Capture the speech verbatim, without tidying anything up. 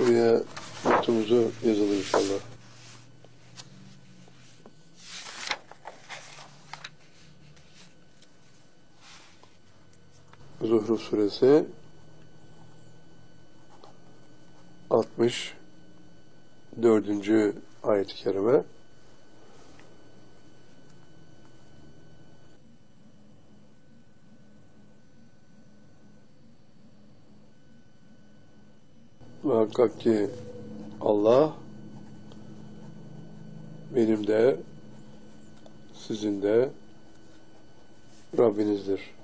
buraya notumuzu yazalım inşallah. Zuhruf suresi altmış dördüncü ayet-i kerime. Muhakkak ki Allah benim de sizin de Rabbinizdir.